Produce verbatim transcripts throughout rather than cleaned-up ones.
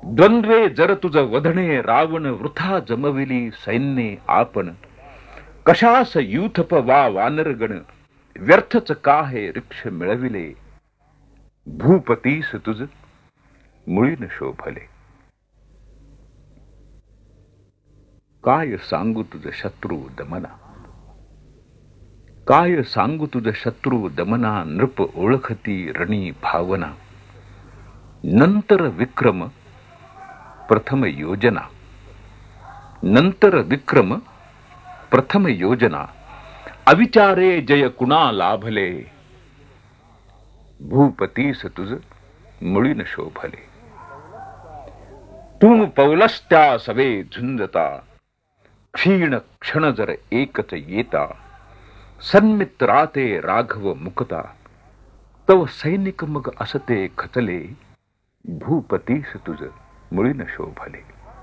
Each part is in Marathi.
द्वंद्वे जर तुझ वधणे रावण वृथा जमविली सैन्ये आपण कशास यूथप वा वानरगण व्यर्थच का हे रिक्ष मिळविले भूपतीस तुझ मुळीन शोभले. काय सांगू तुझ शत्रू दमना, काय सांगू तुझ शत्रू दमना नृप ओळखती रणी भावना. नंतर विक्रम प्रथम योजना, नंतर विक्रम प्रथम योजना अविचारे जय कुणा लाभले भूपतीस तुझ मुळीन शोभले. तू पौलस्त्या सवे झुंजता क्षीण क्षण जर एकच येता सन्मित्राते राघव मुक्ता तव सैनिक मग असते खचले भूपतीस तुझ मुळीन शोभले.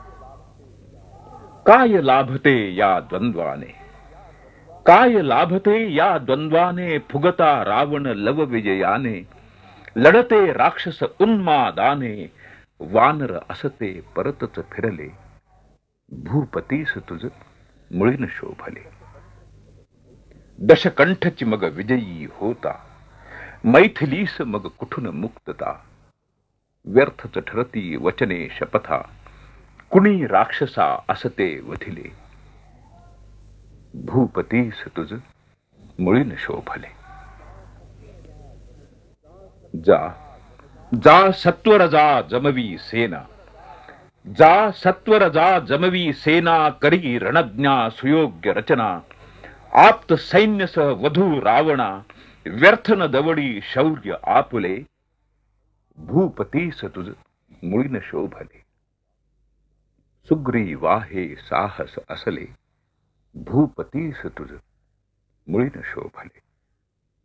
काय लाभते या द्वंद्वाने, काय लाभते या द्वंद्वाने फुगता रावण लव विजयाने लढते राक्षस उन्मादाने वानर असते परतच फिरले भूपतीस तुझ मुळीन शोभले. दशकंठची मग विजयी होता मैथिलीस मग कुठून मुक्तता व्यर्थच ठरती वचने शपथा कुणी राक्षसा असते वधिले भूपतीस तुझ मुळीन शोभले. जा जा सत्वर जा जमवी सेना, जा सत्वर जा जमवी सेना करी रणज्ञा सुयोग्य रचना आप्त सैन्यसह वधू रावणा व्यर्थ न दवडी शौर्य आपुले भूपतीस तुझ मुळीन शोभले. सुग्रीवाहे साहस असले भूपतीस तुझ मुळीन शोभले.